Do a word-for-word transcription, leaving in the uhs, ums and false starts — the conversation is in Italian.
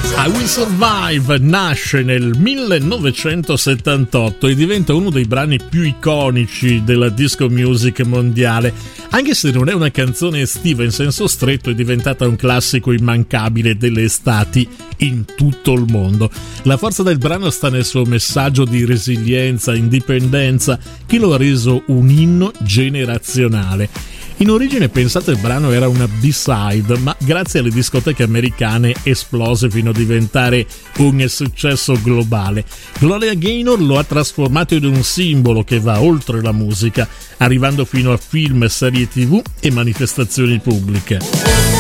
I Will Survive nasce nel millenovecentosettantotto e diventa uno dei brani più iconici della disco music mondiale. Anche se non è una canzone estiva in senso stretto, è diventata un classico immancabile delle estati in tutto il mondo. La forza del brano sta nel suo messaggio di resilienza, indipendenza, che lo ha reso un inno generazionale. In origine, pensate, il brano era una B-side, ma grazie alle discoteche americane esplose fino a diventare un successo globale. Gloria Gaynor lo ha trasformato in un simbolo che va oltre la musica, arrivando fino a film, serie tivù e manifestazioni pubbliche.